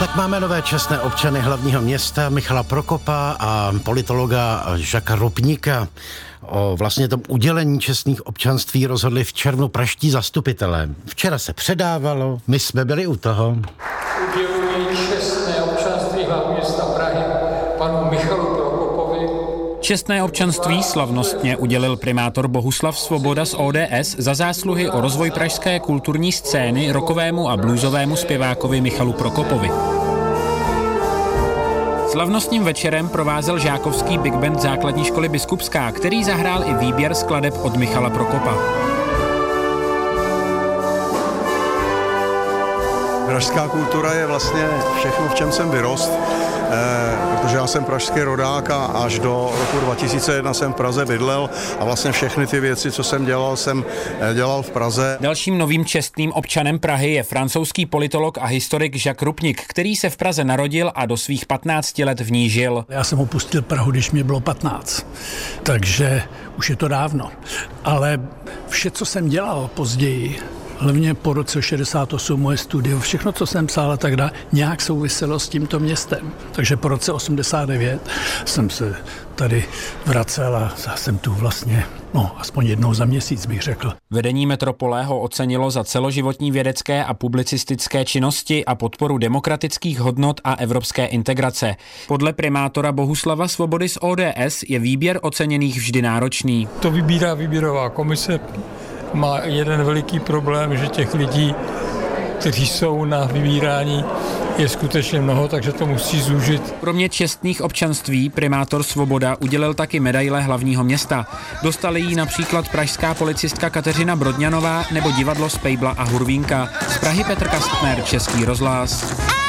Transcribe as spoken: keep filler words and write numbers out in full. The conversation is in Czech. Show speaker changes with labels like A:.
A: Tak máme nové čestné občany hlavního města Michala Prokopa a politologa Žaka Rupníka. O vlastně tom udělení čestných občanství rozhodli v červnu pražští zastupitelé. Včera se předávalo, my jsme byli u toho.
B: Uděluji čestné občanství hlavního města Prahy panu Michalu Prokopovi.
C: Čestné občanství slavnostně udělil primátor Bohuslav Svoboda z O D S za zásluhy o rozvoj pražské kulturní scény rockovému a bluesovému zpěvákovi Michalu Prokopovi. Slavnostním večerem provázel žákovský big band základní školy Biskupská, který zahrál i výběr skladeb od Michala Prokopa.
D: Pražská kultura je vlastně všechno, v čem jsem vyrost, eh, protože já jsem pražský rodák a až do roku dva tisíce jedna jsem v Praze bydlel a vlastně všechny ty věci, co jsem dělal, jsem dělal v Praze.
C: Dalším novým čestným občanem Prahy je francouzský politolog a historik Žak Rupnik, který se v Praze narodil a do svých patnácti let v ní žil.
E: Já jsem opustil Prahu, když mě bylo patnáct, takže už je to dávno. Ale vše, co jsem dělal později, hlavně po roce šedesát osm moje studio, všechno, co jsem psal a tak dále, nějak souviselo s tímto městem. Takže po roce osmdesát devět jsem se tady vracel a jsem tu vlastně, no, aspoň jednou za měsíc bych řekl.
C: Vedení Metropole ho ocenilo za celoživotní vědecké a publicistické činnosti a podporu demokratických hodnot a evropské integrace. Podle primátora Bohuslava Svobody z O D S je výběr oceněných vždy náročný.
B: To vybírá výběrová komise. Má jeden veliký problém, že těch lidí, kteří jsou na vybírání, je skutečně mnoho, takže to musí zúžit.
C: Kromě čestných občanství primátor Svoboda udělil taky medaile hlavního města. Dostali jí například pražská policistka Kateřina Brodňanová nebo divadlo Spejbla a Hurvínka. Z Prahy Petr Kastner, Český rozhlas.